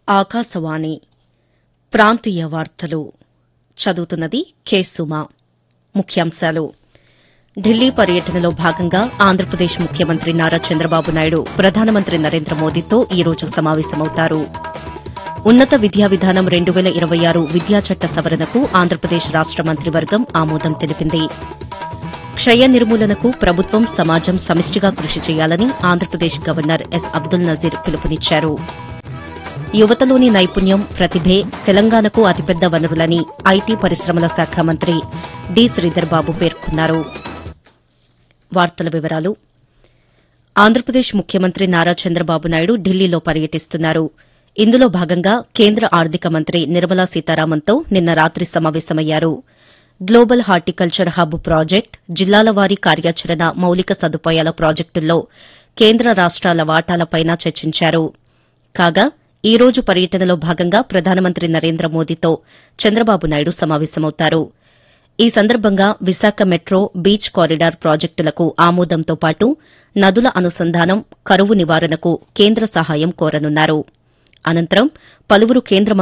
ఆకాశవాణి ప్రాంతీయ వార్తలు చదువుతున్నది కె సుమ. ముఖ్యాంశాలు. ఢిల్లీ పర్యటనలో భాగంగా ఆంధ్రప్రదేశ్ ముఖ్యమంత్రి నారా చంద్రబాబు నాయుడు ప్రధానమంత్రి నరేంద్ర మోదీతో ఈ రోజు సమావేశమవుతారు. ఉన్నత విద్యా విధానం 2026 విద్యా చట్ట సవరణకు ఆంధ్రప్రదేశ్ రాష్ట మంత్రివర్గం ఆమోదం తెలిపింది. క్షయ నిర్మూలనకు ప్రభుత్వం సమాజం సమిష్టిగా కృషి చేయాలని ఆంధ్రప్రదేశ్ గవర్నర్ ఎస్ అబ్దుల్ నజీర్ పిలుపునిచ్చారు. యువతలోని నైపుణ్యం, ప్రతిభే తెలంగాణకు అతిపెద్ద వనరులని ఐటీ పరిశ్రమల శాఖ మంత్రి డి శ్రీధర్ బాబు పేర్కొన్నారు. వార్తల వివరాలు. ఆంధ్రప్రదేశ్ ముఖ్యమంత్రి నారా చంద్రబాబు నాయుడు ఢిల్లీలో పర్యటిస్తున్నారు. ఇందులో భాగంగా కేంద్ర ఆర్థిక మంత్రి నిర్మలా సీతారామన్తో నిన్న రాత్రి సమావేశమయ్యారు. గ్లోబల్ హార్టికల్చర్ హబ్ ప్రాజెక్టు, జిల్లాల వారీ కార్యాచరణ మౌలిక సదుపాయాల ప్రాజెక్టుల్లో కేంద్ర రాష్ట్రాల వాటాలపైనా చర్చించారు. కాగా ఈ రోజు పర్యటనలో భాగంగా ప్రధానమంత్రి నరేంద్ర మోదీతో చంద్రబాబు నాయుడు సమావేశమవుతారు. ఈ సందర్భంగా విశాఖ మెట్రో, బీచ్ కారిడార్ ప్రాజెక్టులకు ఆమోదంతో పాటు నదుల అనుసంధానం, కరువు నివారణకు కేంద్ర సహాయం కోరనున్నారు. అనంతరం పలువురు కేంద్ర